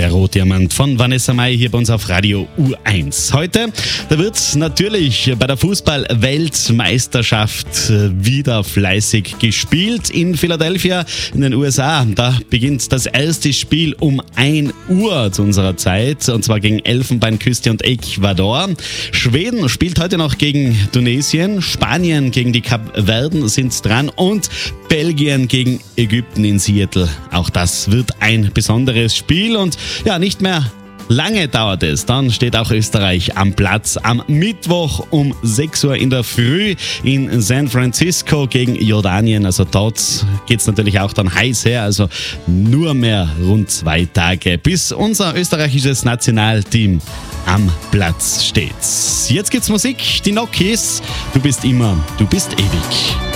der Rotdiamant von Vanessa Mai hier bei uns auf Radio U1. Heute, da wird natürlich bei der Fußball-Weltmeisterschaft wieder fleißig gespielt in Philadelphia in den USA. Da beginnt das erste Spiel um 1 Uhr zu unserer Zeit, und zwar gegen Elfenbeinküste und Ecuador. Schweden spielt heute noch gegen Tunesien, Spanien gegen die Kapverden sind dran und Belgien gegen Ägypten in Seattle. Auch das wird ein besonderes Spiel und ja, nicht mehr lange dauert es. Dann steht auch Österreich am Platz am Mittwoch um 6 Uhr in der Früh in San Francisco gegen Jordanien. Also dort geht es natürlich auch dann heiß her. Also nur mehr rund 2 Tage, bis unser österreichisches Nationalteam am Platz steht. Jetzt gibt's Musik, die Nokis. Du bist immer, du bist ewig.